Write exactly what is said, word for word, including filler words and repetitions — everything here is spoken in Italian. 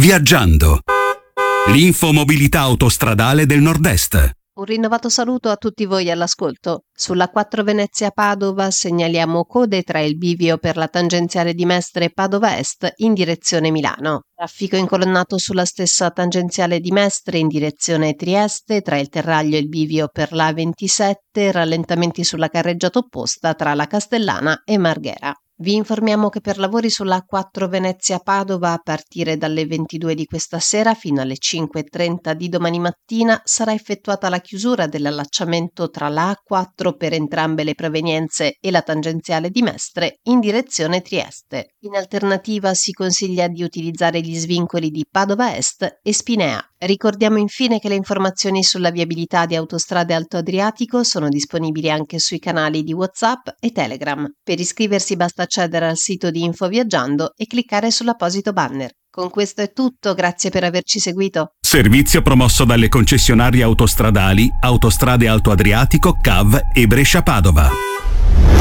Viaggiando. L'infomobilità autostradale del Nord-Est. Un rinnovato saluto a tutti voi all'ascolto. Sulla quattro Venezia-Padova segnaliamo code tra il bivio per la tangenziale di Mestre e Padova Est in direzione Milano. Traffico incolonnato sulla stessa tangenziale di Mestre in direzione Trieste, tra il Terraglio e il bivio per la ventisette, rallentamenti sulla carreggiata opposta tra la Castellana e Marghera. Vi informiamo che per lavori sulla quattro Venezia-Padova a partire dalle ventidue di questa sera fino alle cinque e trenta di domani mattina sarà effettuata la chiusura dell'allacciamento tra la A quattro per entrambe le provenienze e la tangenziale di Mestre in direzione Trieste. In alternativa si consiglia di utilizzare gli svincoli di Padova Est e Spinea. Ricordiamo infine che le informazioni sulla viabilità di Autostrade Alto Adriatico sono disponibili anche sui canali di WhatsApp e Telegram. Per iscriversi basta accedere al sito di Info Viaggiando e cliccare sull'apposito banner. Con questo è tutto, grazie per averci seguito. Servizio promosso dalle concessionarie autostradali Autostrade Alto Adriatico, C A V e Brescia Padova.